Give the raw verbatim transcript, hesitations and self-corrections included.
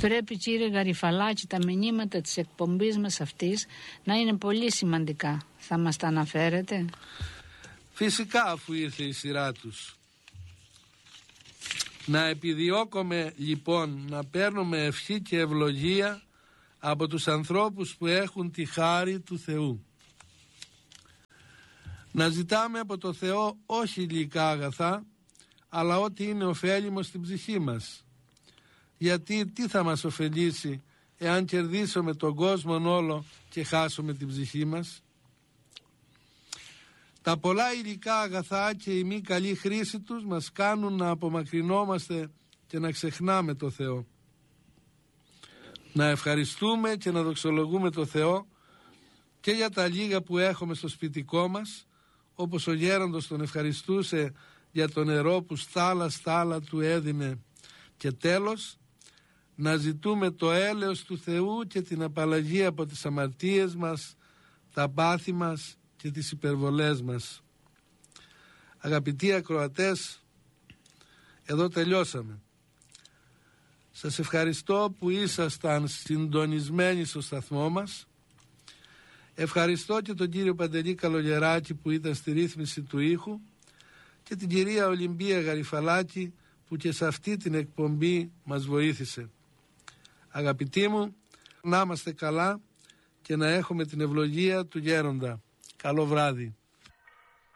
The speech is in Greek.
Πρέπει, κύριε Γαριφαλάκη, τα μηνύματα της εκπομπής μας αυτής να είναι πολύ σημαντικά. Θα μας τα αναφέρετε? Φυσικά, αφού ήρθε η σειρά τους. Να επιδιώκουμε λοιπόν να παίρνουμε ευχή και ευλογία από τους ανθρώπους που έχουν τη χάρη του Θεού. Να ζητάμε από το Θεό όχι υλικά αγαθά, αλλά ό,τι είναι ωφέλιμο στην ψυχή μας. Γιατί τι θα μας ωφελήσει εάν κερδίσουμε τον κόσμο όλο και χάσουμε την ψυχή μας? Τα πολλά υλικά αγαθά και η μη καλή χρήση τους μας κάνουν να απομακρυνόμαστε και να ξεχνάμε το Θεό. Να ευχαριστούμε και να δοξολογούμε το Θεό και για τα λίγα που έχουμε στο σπιτικό μας, όπως ο γέροντος τον ευχαριστούσε για το νερό που στάλα στάλα του έδινε. Και τέλος, να ζητούμε το έλεος του Θεού και την απαλλαγή από τις αμαρτίες μας, τα πάθη μας και τις υπερβολές μας. Αγαπητοί ακροατές, εδώ τελειώσαμε. Σας ευχαριστώ που ήσασταν συντονισμένοι στο σταθμό μας. Ευχαριστώ και τον κύριο Παντελή Καλογεράκη που ήταν στη ρύθμιση του ήχου και την κυρία Ολυμπία Γαριφαλάκη που και σε αυτή την εκπομπή μας βοήθησε. Αγαπητοί μου, να είμαστε καλά και να έχουμε την ευλογία του Γέροντα. Καλό βράδυ.